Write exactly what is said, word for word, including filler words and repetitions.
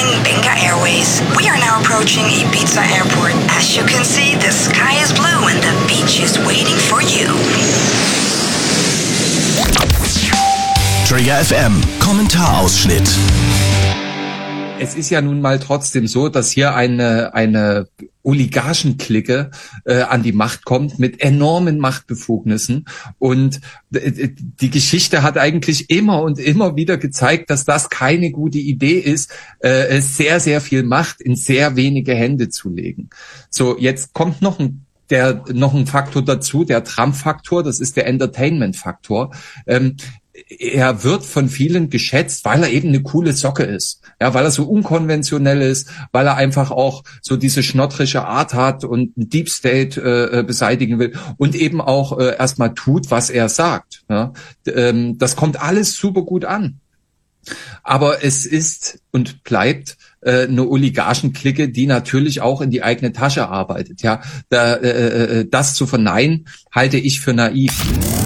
Boarding Benga Airways. We are now approaching Ibiza Airport. As you can see, the sky is blue and the beach is waiting for you. Trigger F M, Kommentarausschnitt. Es ist ja nun mal trotzdem so, dass hier eine eine Oligarchenklicke äh, an die Macht kommt mit enormen Machtbefugnissen. Und äh, die Geschichte hat eigentlich immer und immer wieder gezeigt, dass das keine gute Idee ist, äh, sehr, sehr viel Macht in sehr wenige Hände zu legen. So, jetzt kommt noch ein der noch ein Faktor dazu, der Trump-Faktor, das ist der Entertainment-Faktor. Ähm, Er wird von vielen geschätzt, weil er eben eine coole Socke ist. Ja, weil er so unkonventionell ist, weil er einfach auch so diese schnottrische Art hat und einen Deep State äh, beseitigen will und eben auch äh, erstmal tut, was er sagt. Ja, ähm, das kommt alles super gut an. Aber es ist und bleibt äh, eine Oligarchenklicke, die natürlich auch in die eigene Tasche arbeitet. Ja, da, äh, das zu verneinen, halte ich für naiv.